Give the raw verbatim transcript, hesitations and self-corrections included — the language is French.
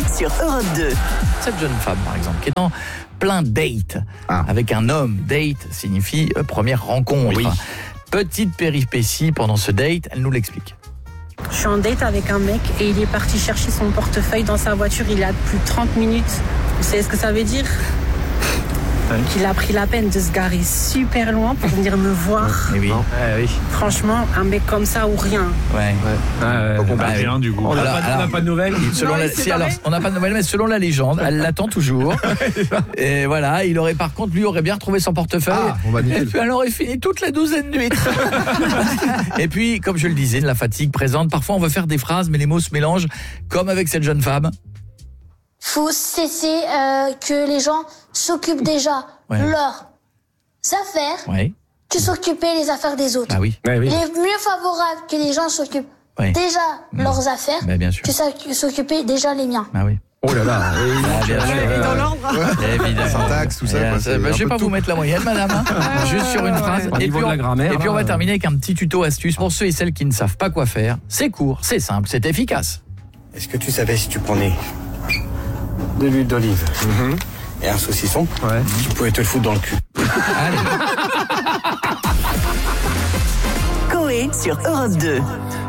sur Europe deux. Cette jeune femme, par exemple, qui est en plein date Ah. avec un homme. Date signifie euh, première rencontre. Oui. Petite péripétie pendant ce date, elle nous l'explique. Je suis en date avec un mec et il est parti chercher son portefeuille dans sa voiture il y a plus de trente minutes. Vous savez ce que ça veut dire ? Ouais. Qu'il a pris la peine de se garer super loin pour venir me voir. Eh oui. Ouais, oui. Franchement, un mec comme ça ou rien. Ouais. Ouais, Donc on bah, perd oui. rien du coup. On n'a Alors, pas, on n'a alors- pas de nouvelles. Selon Non, la, il s'est si, alors, barré. on n'a pas de nouvelles, mais selon la légende, elle l'attend toujours. Et voilà, il aurait par contre, lui, aurait bien retrouvé son portefeuille. Ah, on va Et nickel. puis elle aurait fini toute la douzaine d'huîtres. Et puis, comme je le disais, la fatigue présente. Parfois, on veut faire des phrases, mais les mots se mélangent, comme avec cette jeune femme. Faut cesser euh, que les gens s'occupent déjà Ouais. de leurs affaires Ouais, que s'occuper les affaires des autres. bah oui, Ouais, oui. Il est mieux favorable que les gens s'occupent ouais. déjà leurs affaires Bah, bien sûr. que ça- que s'occuper déjà les miens. Bah oui. Oh là là. Ah, bien sûr. Et dans l'ordre. Évidemment. Syntaxe, tout ça, Eh, quoi, ça- c'est bah, un je vais peu pas de vous tout. mettre la moyenne, madame, hein. Juste sur une phrase. Au Et niveau puis, de on, la grammaire, et puis on va là, terminer avec un petit tuto astuce pour ceux et celles qui ne savent pas quoi faire. C'est court, c'est simple, c'est efficace. Est-ce que tu savais si tu prenais de l'huile d'olive et un saucisson, Ouais. tu pouvais te le foutre dans le cul? Allez. Coé sur Europe deux.